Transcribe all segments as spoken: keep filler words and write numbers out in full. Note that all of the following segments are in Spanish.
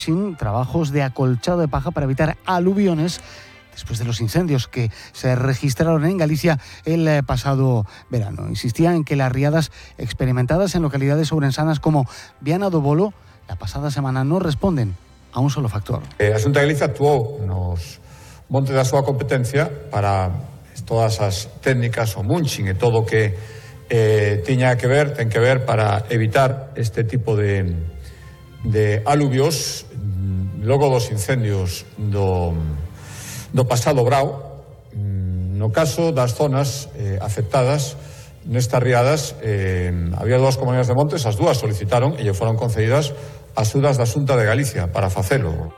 sin trabajos de acolchado de paja para evitar aluviones después de los incendios que se registraron en Galicia el pasado verano. Insistía en que las riadas experimentadas en localidades ourensanas como Viana do Bolo la pasada semana no responden a un solo factor. A Xunta de Galicia actuou nos montes da súa competencia para todas as técnicas, o munching e todo o que eh, tiña que ver, ten que ver para evitar este tipo de, de aluvios logo dos incendios do, do pasado brao. No caso das zonas eh, afectadas nestas riadas, eh, había dúas comunidades de montes, as dúas solicitaron e lle foron concedidas axudas da Xunta de Galicia para facelo.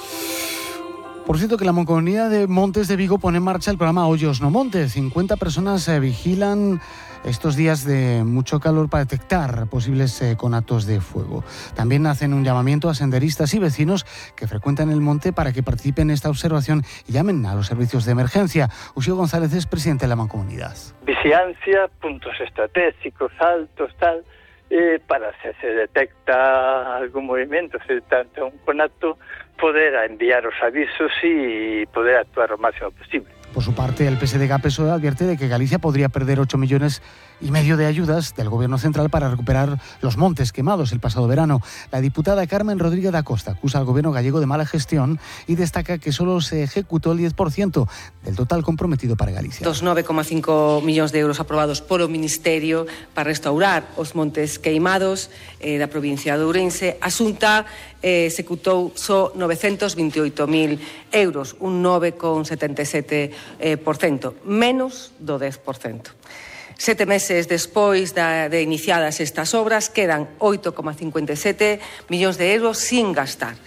Por cierto, que la Mancomunidad de Montes de Vigo pone en marcha el programa Ollos no Monte. cincuenta personas eh, vigilan estos días de mucho calor para detectar posibles eh, conatos de fuego. También hacen un llamamiento a senderistas y vecinos que frecuentan el monte para que participen en esta observación y llamen a los servicios de emergencia. Uxío González es presidente de la Mancomunidad. Vigilancia, puntos estratégicos, altos, tal, eh, para si se detecta algún movimiento, se detecta un conato, poder enviar os avisos y poder actuar lo máximo posible. Por su parte, el P S D G P S O E advierte de que Galicia podría perder ocho millones y medio de ayudas del Gobierno central para recuperar los montes quemados el pasado verano. La diputada Carmen Rodríguez da Costa acusa al Gobierno gallego de mala gestión y destaca que solo se ejecutó el diez por ciento del total comprometido para Galicia. Dos nove coma cinco millóns de euros aprobados polo Ministerio para restaurar os montes queimados eh, da provincia de Ourense. A Xunta eh, executou só novecentos veintioito mil euros, un nove coma setenta e sete por cento, menos do dez por cento. Sete meses despois da, de iniciadas estas obras, quedan oito coma cincuenta e sete millóns de euros sin gastar.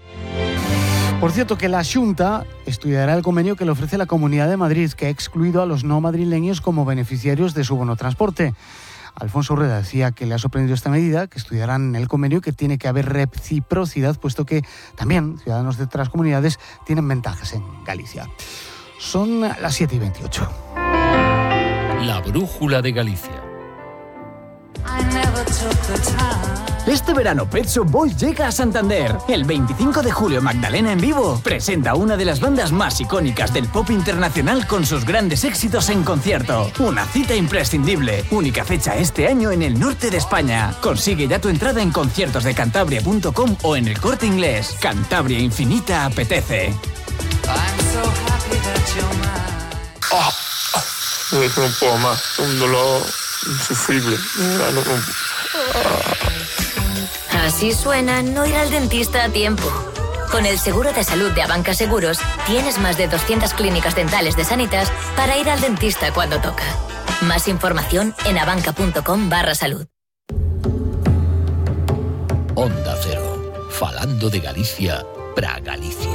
Por cierto, que la Xunta estudiará el convenio que le ofrece la Comunidad de Madrid, que ha excluido a los no madrileños como beneficiarios de su bono transporte. Alfonso Rueda decía que le ha sorprendido esta medida, que estudiarán el convenio, que tiene que haber reciprocidad, puesto que también ciudadanos de otras comunidades tienen ventajas en Galicia. Son las siete y veintiocho. La brújula de Galicia. Este verano Pet Shop Boys llega a Santander. El veinticinco de julio Magdalena en Vivo presenta una de las bandas más icónicas del pop internacional con sus grandes éxitos en concierto. Una cita imprescindible. Única fecha este año en el norte de España. Consigue ya tu entrada en conciertos de cantabria punto com o en el Corte Inglés. Cantabria Infinita apetece. Oh, no, no puedo más, un dolor insufrible. No, no, no. Así suena no ir al dentista a tiempo. Con el seguro de salud de Abanca Seguros tienes más de doscientas clínicas dentales de Sanitas para ir al dentista cuando toca. Más información en abanca punto com barra salud. Onda Cero, falando de Galicia para Galicia.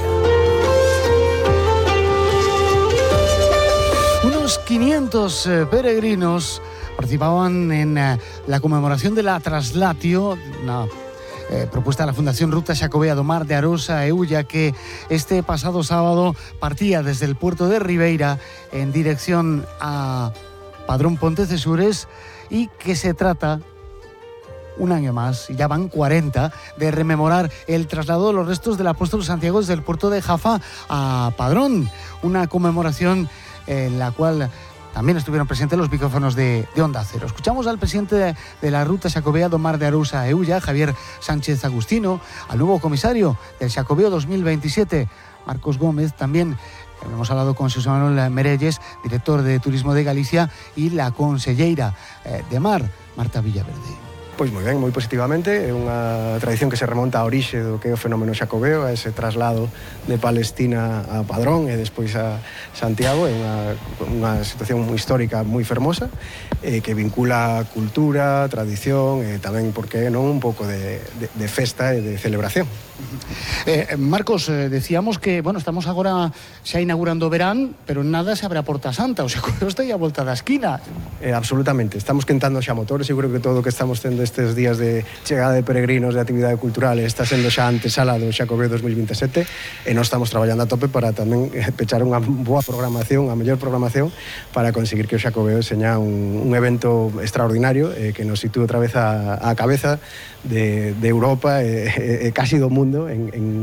Unos quinientos eh, peregrinos participaban en eh, la conmemoración de la Traslatio, una eh, propuesta de la Fundación Ruta Xacobea do Mar de Arosa e Ulla, que este pasado sábado partía desde el puerto de Ribeira en dirección a Padrón Pontecesures, y que se trata, un año más, y ya van cuarenta, de rememorar el traslado de los restos del apóstol Santiago desde el puerto de Jafa a Padrón, una conmemoración en la cual también estuvieron presentes los micrófonos de, de Onda Cero. Escuchamos al presidente de, de la Ruta Xacobea do Mar de Arousa e Ulla, Javier Sánchez Agustino, al nuevo comisario del Xacobeo dos mil veintisiete, Marcos Gómez. También hemos hablado con José Manuel Merelles, director de Turismo de Galicia, y la conselleira eh, de Mar, Marta Villaverde. Pois moi ben, moi positivamente. É unha tradición que se remonta á orixe do que é o fenómeno xacobeo, a ese traslado de Palestina a Padrón e despois a Santiago. É unha, unha situación moi histórica, moi fermosa, eh, que vincula cultura, tradición e tamén, porque non, un pouco de, de, de festa e de celebración. Eh, Marcos, eh, decíamos que, bueno, estamos agora xa inaugurando o verán, pero nada se abre a Porta Santa, o sea, está aí a volta da esquina. Eh, absolutamente, estamos quentando xa motores. Eu creo que todo o que estamos tendo estes días de chegada de peregrinos, de actividade cultural, está sendo xa antesala do Xacobeo dos mil veintisiete, e nós estamos traballando a tope para tamén pechar unha boa programación, unha mellor programación, para conseguir que o Xacobeo seña un, un evento extraordinario, eh, que nos sitúe outra vez a, a cabeza de, de Europa e, e, e casi do mundo en, en